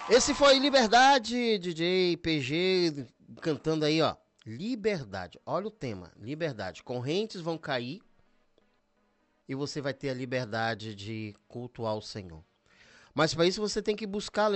Esse foi Liberdade, DJ PG cantando aí, ó. Liberdade. Olha o tema, liberdade. Correntes vão cair e você vai ter a liberdade de cultuar o Senhor. Mas para isso você tem que buscar